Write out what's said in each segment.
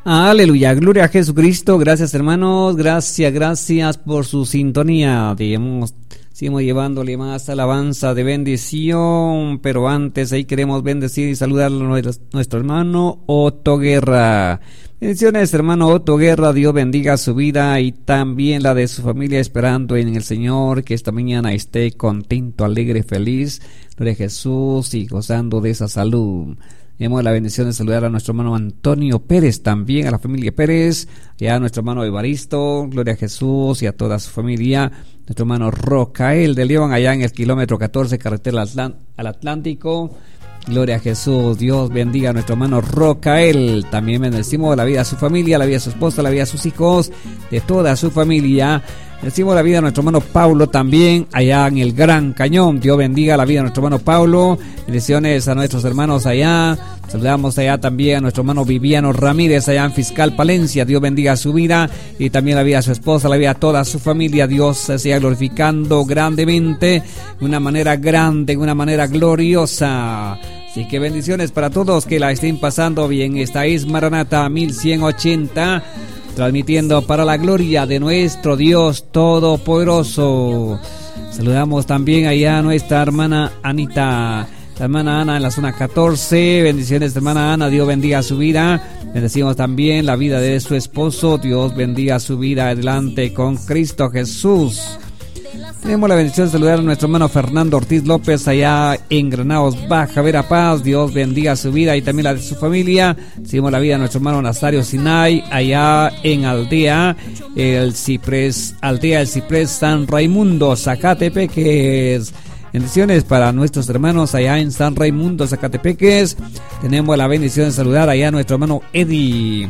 Aleluya, gloria a Jesucristo. Gracias, hermanos, gracias por su sintonía. Seguimos llevándole más alabanza de bendición, pero antes ahí queremos bendecir y saludar a nuestro hermano Otto Guerra. Bendiciones, hermano Otto Guerra, Dios bendiga su vida y también la de su familia, esperando en el Señor que esta mañana esté contento, alegre, feliz, gloria a Jesús y gozando de esa salud. Tenemos la bendición de saludar a nuestro hermano Antonio Pérez, también a la familia Pérez, y a nuestro hermano Evaristo, gloria a Jesús, y a toda su familia. Nuestro hermano Rocael de León, allá en el kilómetro 14, carretera al Atlántico. Gloria a Jesús, Dios bendiga a nuestro hermano Rocael. También bendecimos la vida de su familia, la vida de su esposa, la vida de sus hijos, de toda su familia. Bendecimos la vida de nuestro hermano Paulo también, allá en el Gran Cañón. Dios bendiga la vida de nuestro hermano Paulo. Bendiciones a nuestros hermanos allá. Saludamos allá también a nuestro hermano Viviano Ramírez, allá en Fiscal Palencia. Dios bendiga su vida y también la vida de su esposa, la vida de toda su familia. Dios se siga glorificando grandemente, de una manera grande, de una manera gloriosa. Así que bendiciones para todos que la estén pasando bien. Esta es Maranata 1180, transmitiendo para la gloria de nuestro Dios Todopoderoso. Saludamos también allá a nuestra hermana Anita, la hermana Ana en la zona 14. Bendiciones, hermana Ana, Dios bendiga su vida. Bendecimos también la vida de su esposo. Dios bendiga su vida adelante con Cristo Jesús. Tenemos la bendición de saludar a nuestro hermano Fernando Ortiz López allá en Granados Baja Verapaz. Dios bendiga su vida y también la de su familia. Seguimos la vida de nuestro hermano Nazario Sinay allá en Aldea El Ciprés San Raimundo, Zacatepeques. Bendiciones para nuestros hermanos allá en San Raimundo, Zacatepeques. Tenemos la bendición de saludar allá a nuestro hermano Eddie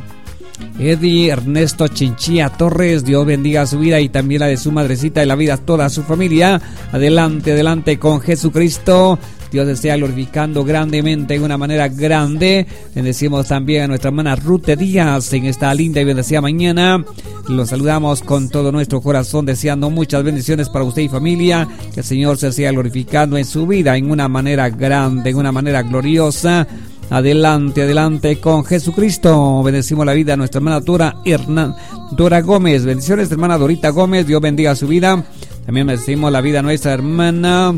Ernesto Chinchilla Torres. Dios bendiga su vida y también la de su madrecita y la vida de toda su familia. Adelante con Jesucristo. Dios desea glorificando grandemente, de una manera grande. Bendecimos también a nuestra hermana Ruth Díaz en esta linda y bendecida mañana. Los saludamos con todo nuestro corazón, deseando muchas bendiciones para usted y familia. Que el Señor se siga glorificando en su vida en una manera grande, en una manera gloriosa. Adelante con Jesucristo. Bendecimos la vida de nuestra hermana Dora Gómez. Bendiciones, hermana Dorita Gómez. Dios bendiga su vida. También bendecimos la vida de nuestra hermana,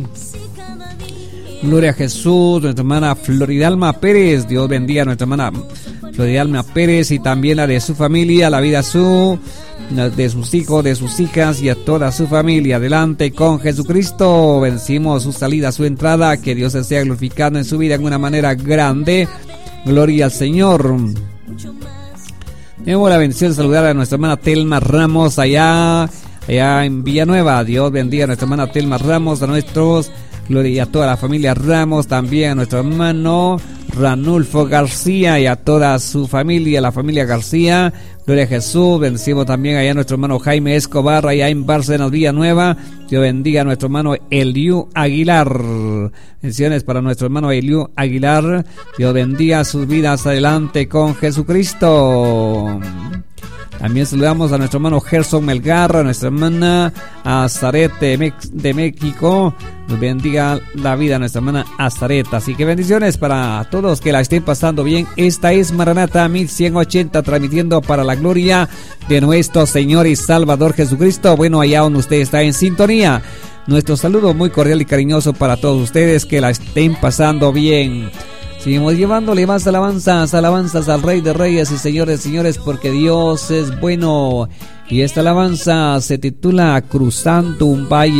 gloria a Jesús, nuestra hermana Floridalma Pérez. Dios bendiga a nuestra hermana Floridalma Pérez y también la de su familia, la vida de sus hijos, de sus hijas y a toda su familia. Adelante con Jesucristo. Bendecimos su salida, su entrada. Que Dios se sea glorificando en su vida en una manera grande. Gloria al Señor. Tenemos la bendición de saludar a nuestra hermana Telma Ramos allá en Villanueva. Dios bendiga a nuestra hermana Telma Ramos, a nuestros, gloria a toda la familia Ramos, también a nuestro hermano Ranulfo García y a toda su familia, la familia García. Gloria a Jesús. Bendecimos también allá a nuestro hermano Jaime Escobar, allá en Bárcenas, Villanueva. Dios bendiga a nuestro hermano Eliú Aguilar. Bendiciones para nuestro hermano Eliú Aguilar. Dios bendiga sus vidas, adelante con Jesucristo. También saludamos a nuestro hermano Gerson Melgar, a nuestra hermana Azaret de México. Nos bendiga la vida a nuestra hermana Azaret. Así que bendiciones para todos que la estén pasando bien. Esta es Maranata 1180, transmitiendo para la gloria de nuestro Señor y Salvador Jesucristo. Bueno, allá donde usted está en sintonía, nuestro saludo muy cordial y cariñoso para todos ustedes que la estén pasando bien. Seguimos llevándole más alabanzas al Rey de Reyes y Señores de Señores, porque Dios es bueno. Y esta alabanza se titula Cruzando un Valle.